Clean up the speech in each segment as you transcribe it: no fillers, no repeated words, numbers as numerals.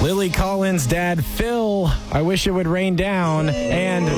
Lily Collins' dad, Phil, I wish it would rain down. And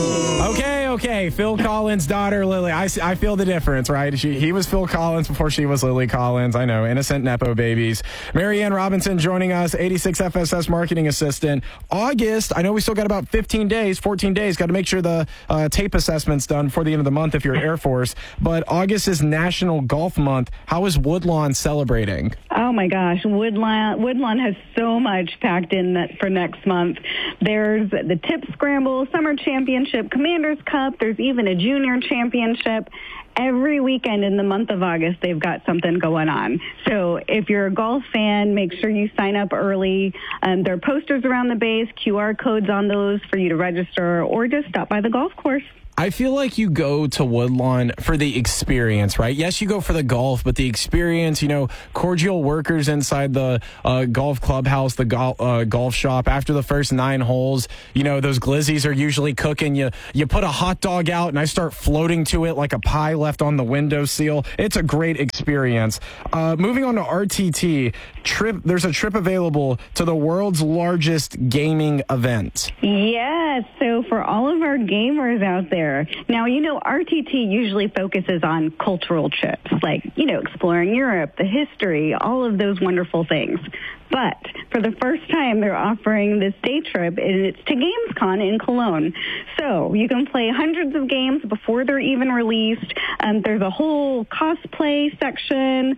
okay, Phil Collins' daughter, Lily. I feel the difference, right? He was Phil Collins before she was Lily Collins. I know, innocent Nepo babies. Marianne Robinson joining us, 86 FSS marketing assistant. August, I know we still got about 14 days. Got to make sure the tape assessment's done for the end of the month if you're Air Force. But August is National Golf Month. How is Woodlawn celebrating? Oh my gosh, Woodlawn has so much packed in for next month. There's the Tip Scramble, Summer Championship, Commander's Cup. There's even a Junior Championship. Every weekend in the month of August, they've got something going on. So if you're a golf fan, make sure you sign up early. There are posters around the base, QR codes on those for you to register, or just stop by the golf course. I feel like you go to Woodlawn for the experience, right? Yes, you go for the golf, but the experience, cordial workers inside the golf clubhouse, the golf shop. After the first 9 holes, those glizzies are usually cooking. You put a hot dog out, and I start floating to it like a pie left on the windowsill. It's a great experience. Moving on to RTT, there's a trip available to the world's largest gaming event. Yes, so for all of our gamers out there, now, RTT usually focuses on cultural trips, like, exploring Europe, the history, all of those wonderful things. But for the first time, they're offering this day trip, and it's to GamesCon in Cologne. So you can play hundreds of games before they're even released. There's a whole cosplay section.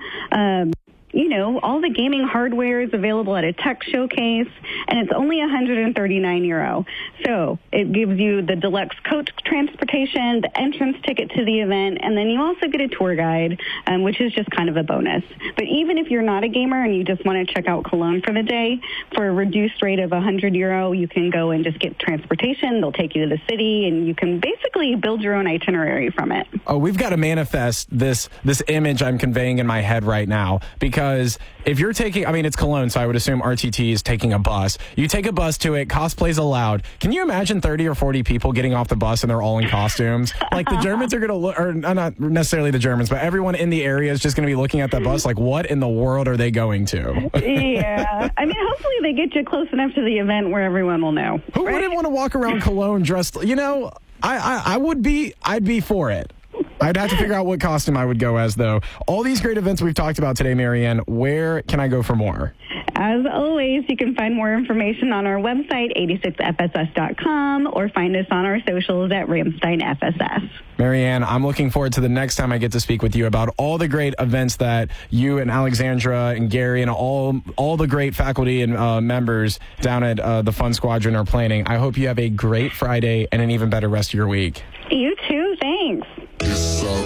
All the gaming hardware is available at a tech showcase, and it's only €139. So it gives you the deluxe coach transportation, the entrance ticket to the event, and then you also get a tour guide, which is just kind of a bonus. But even if you're not a gamer and you just want to check out Cologne for the day, for a reduced rate of €100, you can go and just get transportation. They'll take you to the city, and you can basically build your own itinerary from it. Oh, we've got to manifest this image I'm conveying in my head right now, because if you're taking, it's Cologne, so I would assume RTT is taking a bus. You take a bus to it, cosplay's allowed. Can you imagine 30 or 40 people getting off the bus and they're all in costumes? Like, the Germans are going to look, or not necessarily the Germans, but everyone in the area is just going to be looking at that bus like, what in the world are they going to? Yeah. Hopefully they get you close enough to the event where everyone will know. Who wouldn't want to walk around Cologne dressed, I'd be for it. I'd have to figure out what costume I would go as, though. All these great events we've talked about today, Marianne, where can I go for more? As always, you can find more information on our website, 86fss.com, or find us on our socials at Ramstein FSS. Marianne, I'm looking forward to the next time I get to speak with you about all the great events that you and Alexandra and Gary and all the great faculty and members down at the Fun Squadron are planning. I hope you have a great Friday and an even better rest of your week. You too. Thanks.